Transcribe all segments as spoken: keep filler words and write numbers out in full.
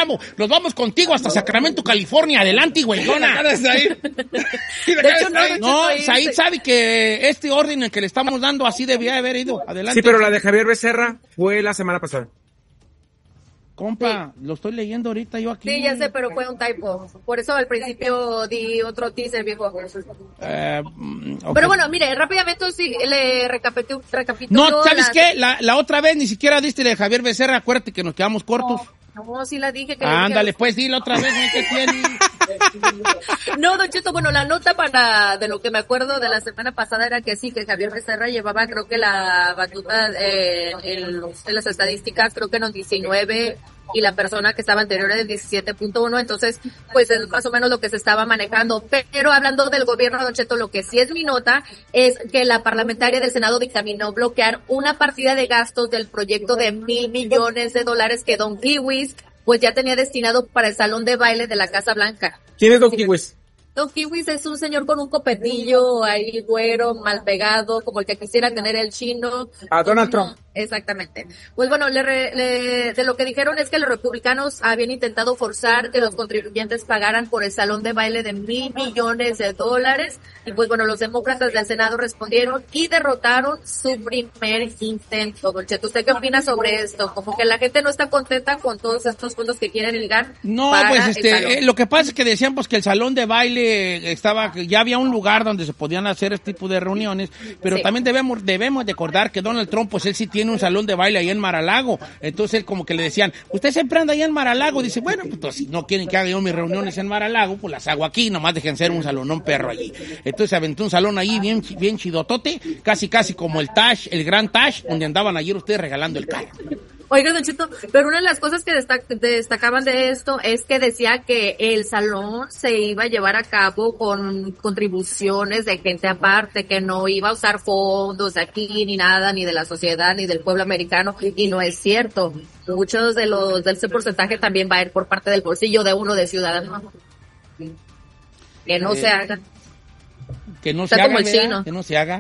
chavo. Nos vamos contigo hasta Sacramento, California. Adelante, güeyona. No, Said sabe que este orden en el que le estamos dando así debía haber ido. Adelante. Sí, pero la de Javier Becerra fue la semana pasada. Compa, sí. Lo estoy leyendo ahorita yo aquí. Sí, ya sé, pero fue un typo. Por eso al principio di otro teaser, viejo. Eh, okay. Pero bueno, mire, rápidamente sí, le recapituló. No, ¿sabes las... qué? La, la otra vez ni siquiera diste la de Javier Becerra. Acuérdate que nos quedamos cortos. No, no sí la dije. Que Ándale, dije... pues dile otra vez. No, Don Cheto, bueno, la nota para, de lo que me acuerdo de la semana pasada era que sí, que Javier Becerra llevaba, creo que la batuta eh, en, en las estadísticas, creo que en los diecinueve, y la persona que estaba anterior era de diecisiete punto uno, entonces, pues es más o menos lo que se estaba manejando. Pero hablando del gobierno, Don Cheto, lo que sí es mi nota es que la parlamentaria del Senado dictaminó bloquear una partida de gastos del proyecto de mil millones de dólares que Don Kiwis pues ya tenía destinado para el salón de baile de la Casa Blanca. ¿Quién es Don Kiwis? Don Kiwis es un señor con un copetillo ahí güero, mal pegado, como el que quisiera tener el chino. A Donald Trump. Exactamente. Pues bueno, le, le, de lo que dijeron es que los republicanos habían intentado forzar que los contribuyentes pagaran por el salón de baile de mil millones de dólares. Y pues bueno, los demócratas del Senado respondieron y derrotaron su primer intento. Don Cheto, ¿usted qué opina sobre esto? Como que la gente no está contenta con todos estos fondos que quieren ligar. No, pues este, eh, lo que pasa es que decían pues que el salón de baile estaba, ya había un lugar donde se podían hacer este tipo de reuniones, pero sí. También debemos, debemos recordar que Donald Trump, pues él sí tiene un salón de baile ahí en Mar-a-Lago. Entonces él como que le decían, usted siempre anda ahí en Mar-a-Lago. Dice, bueno, pues si no quieren que haga yo mis reuniones en Mar-a-Lago, pues las hago aquí, nomás dejen ser un salonón perro allí. Entonces se aventó un salón ahí bien, bien chidotote, casi casi como el Tash, el Gran Tash, donde andaban ayer ustedes regalando el carro. Oiga, Don Cheto, pero una de las cosas que destac- destacaban de esto es que decía que el salón se iba a llevar a cabo con contribuciones de gente aparte, que no iba a usar fondos de aquí, ni nada, ni de la sociedad, ni del pueblo americano, y no es cierto. Muchos de los, de ese porcentaje también va a ir por parte del bolsillo de uno de ciudadanos. Que no eh. se haga. Que no se haga, ¿verdad? Que no se haga.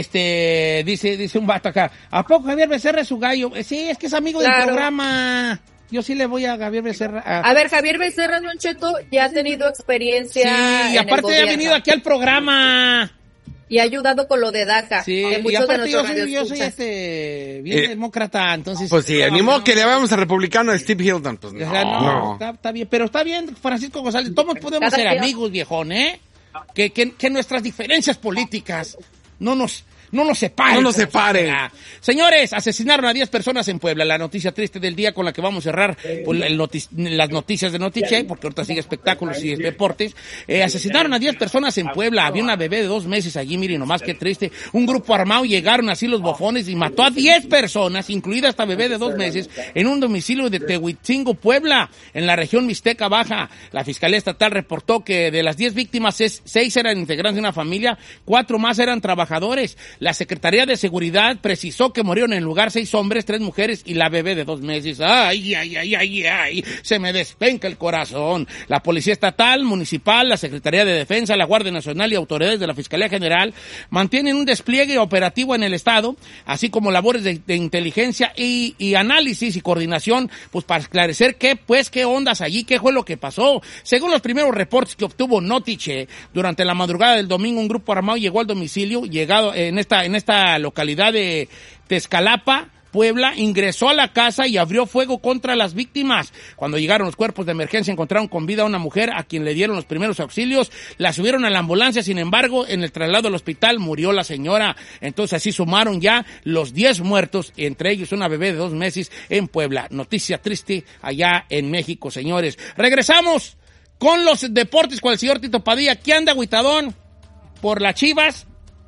Este, dice, dice un vato acá, ¿a poco Javier Becerra es su gallo? Sí, es que es amigo claro. del programa. Yo sí le voy a Javier Becerra. A, a ver, Javier Becerra, Don Cheto, ya ha tenido experiencia. Sí, y aparte ha venido aquí al programa. Y ha ayudado con lo de DACA. Sí, y aparte yo soy, yo soy este, bien eh, demócrata, entonces. Pues sí, ni modo que le vamos al republicano de Steve Hilton, pues no. O sea, no, no. Está, está bien, pero está bien, Francisco González, todos podemos ser amigos, viejón, ¿eh? Que, que, que nuestras diferencias políticas no nos, no nos separen. No nos separen. Señores, asesinaron a diez personas en Puebla. La noticia triste del día con la que vamos a cerrar pues, el notic- las noticias de Notiche, porque ahorita sigue espectáculos y deportes. Eh, asesinaron a diez personas en Puebla. Había una bebé de dos meses allí, miren nomás qué triste. Un grupo armado llegaron así los bofones y mató a diez personas, incluida esta bebé de dos meses, en un domicilio de Tehuitzingo, Puebla, en la región Mixteca Baja. La Fiscalía Estatal reportó que de las diez víctimas, seis eran integrantes de una familia, cuatro más eran trabajadores. La Secretaría de Seguridad precisó que murieron en el lugar seis hombres, tres mujeres y la bebé de dos meses. Ay, ay, ay, ay, ay, se me despenca el corazón. La Policía Estatal, Municipal, la Secretaría de Defensa, la Guardia Nacional y autoridades de la Fiscalía General mantienen un despliegue operativo en el Estado, así como labores de, de inteligencia y, y análisis y coordinación, pues para esclarecer qué, pues, qué ondas allí, qué fue lo que pasó. Según los primeros reportes que obtuvo Notiche, durante la madrugada del domingo un grupo armado llegó al domicilio, llegado en este en esta localidad de Tezcalapa, Puebla, ingresó a la casa y abrió fuego contra las víctimas. Cuando llegaron los cuerpos de emergencia encontraron con vida a una mujer a quien le dieron los primeros auxilios, la subieron a la ambulancia, sin embargo, en el traslado al hospital murió la señora. Entonces así sumaron ya los diez muertos, entre ellos una bebé de dos meses en Puebla. Noticia triste allá en México, señores. Regresamos con los deportes con el señor Tito Padilla. ¿Qué anda, agüitadón? Por las Chivas.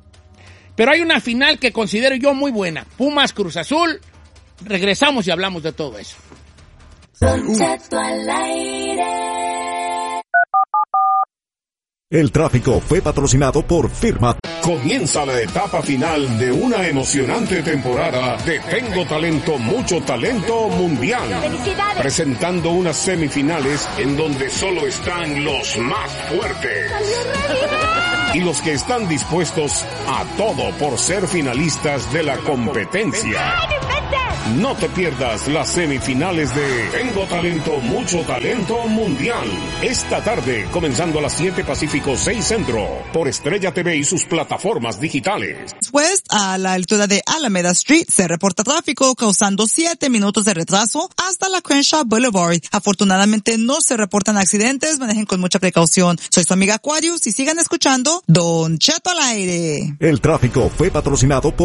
Pero hay una final que considero yo muy buena. Pumas Cruz Azul. Regresamos y hablamos de todo eso. Don Cheto al aire. El tráfico fue patrocinado por Firma. Comienza la etapa final de una emocionante temporada de Tengo Talento, Mucho Talento Mundial. ¡Felicidades! Presentando unas semifinales en donde solo están los más fuertes. Y los que están dispuestos a todo por ser finalistas de la competencia. No te pierdas las semifinales de Tengo Talento, Mucho Talento Mundial. Esta tarde, comenzando a las siete Pacífico, seis Centro, por Estrella T V y sus plataformas digitales. Después, a la altura de Alameda Street, se reporta tráfico causando siete minutos de retraso hasta la Crenshaw Boulevard. Afortunadamente no se reportan accidentes, manejen con mucha precaución. Soy su amiga Aquarius y sigan escuchando Don Cheto al aire. El tráfico fue patrocinado por